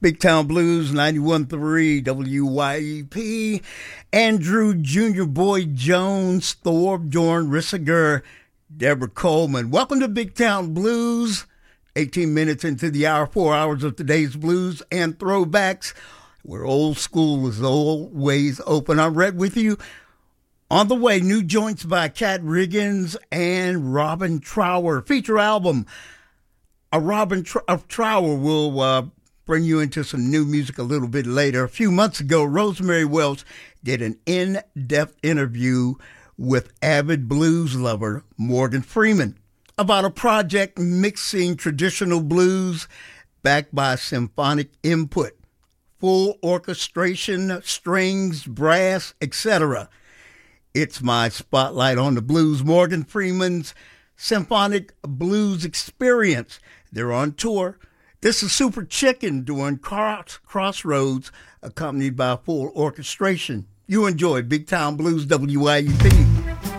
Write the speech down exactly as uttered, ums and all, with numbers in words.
Big Town Blues, ninety-one point three W Y E P. Andrew Junior Boyd Jones, Thorbjorn Rissiger, Deborah Coleman. Welcome to Big Town Blues. eighteen minutes into the hour, four hours of today's blues and throwbacks. Where old school is always open. I'm Red with you. On the way, new joints by Kat Riggins and Robin Trower. Feature album. A Robin Tr- uh, Trower will uh, bring you into some new music a little bit later. A few months ago, Rosemary Welch did an in-depth interview with avid blues lover Morgan Freeman about a project mixing traditional blues backed by symphonic input, full orchestration, strings, brass, et cetera. It's my spotlight on the blues. Morgan Freeman's Symphonic Blues Experience. They're on tour. This is Super Chicken doing Cross, Crossroads, accompanied by full orchestration. You enjoy Big Town Blues, W I U P.